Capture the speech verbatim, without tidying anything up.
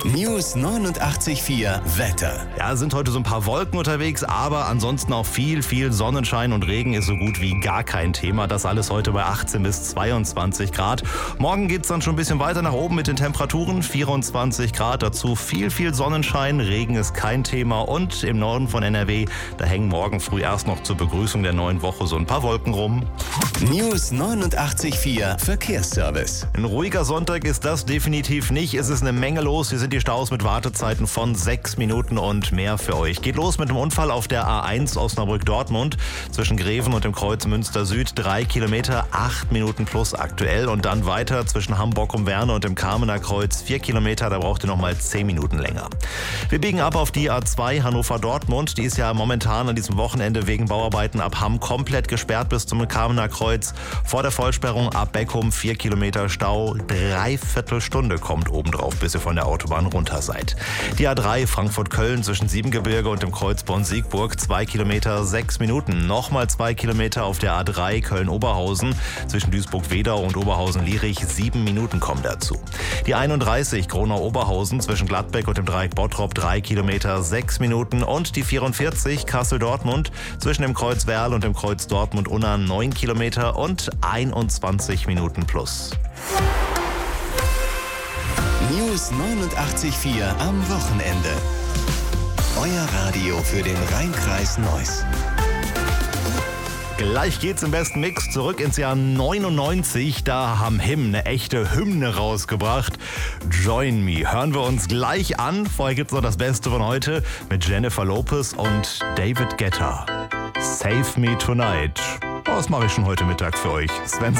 News neunundachtzig Komma vier Wetter. Ja, sind heute so ein paar Wolken unterwegs, aber ansonsten auch viel, viel Sonnenschein und Regen ist so gut wie gar kein Thema. Das alles heute bei achtzehn bis zweiundzwanzig Grad. Morgen geht's dann schon ein bisschen weiter nach oben mit den Temperaturen. vierundzwanzig Grad, dazu viel, viel Sonnenschein. Regen ist kein Thema und im Norden von N R W, da hängen morgen früh erst noch zur Begrüßung der neuen Woche so ein paar Wolken rum. News neunundachtzig Komma vier Verkehrsservice. Ein ruhiger Sonntag ist das definitiv nicht. Es ist eine Menge los. Hier sind die Staus mit Wartezeiten von sechs Minuten und mehr für euch. Geht los mit dem Unfall auf der A eins Osnabrück-Dortmund zwischen Greven und dem Kreuz Münster Süd. Drei Kilometer, acht Minuten plus aktuell. Und dann weiter zwischen Hamburg um Werne und dem Kamener Kreuz. Vier Kilometer, da braucht ihr nochmal zehn Minuten länger. Wir biegen ab auf die A zwei Hannover-Dortmund. Die ist ja momentan an diesem Wochenende wegen Bauarbeiten ab Hamm komplett gesperrt bis zum Kamener Kreuz. Vor der Vollsperrung ab Beckum vier Kilometer Stau. Dreiviertel Stunde kommt obendrauf, bis ihr von der Autobahn runter seid. Die A drei Frankfurt-Köln zwischen Siebengebirge und dem Kreuz Born-Siegburg. Zwei Kilometer, sechs Minuten. Nochmal zwei Kilometer auf der A drei Köln-Oberhausen. Zwischen Duisburg-Wedau und Oberhausen-Lierich. Sieben Minuten kommen dazu. Die einunddreißig Gronau-Oberhausen zwischen Gladbeck und dem Dreieck Bottrop. Drei Kilometer, sechs Minuten. Und die vierundvierzig Kassel-Dortmund zwischen dem Kreuz Werl und dem Kreuz Dortmund-Unna. Neun Kilometer und einundzwanzig Minuten plus. News neunundachtzig Komma vier am Wochenende. Euer Radio für den Rhein-Kreis Neuss. Gleich geht's im besten Mix zurück ins Jahr neunundneunzig. Da haben Him eine echte Hymne rausgebracht. Join Me. Hören wir uns gleich an. Vorher gibt's noch das Beste von heute mit Jennifer Lopez und David Guetta. Save Me Tonight. Das mache ich schon heute Mittag für euch. Sven